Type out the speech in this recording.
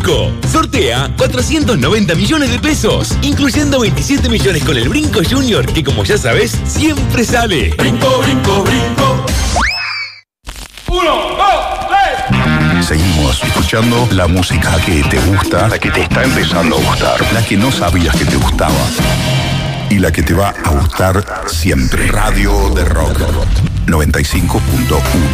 Brinco. Sortea 490 millones de pesos, incluyendo 27 millones con el Brinco Junior, que como ya sabes, siempre sale. Brinco, brinco, brinco. 1, 2, 3. Seguimos escuchando la música que te gusta, la que te está empezando a gustar, la que no sabías que te gustaba y la que te va a gustar siempre. Radio de Rock 95.1.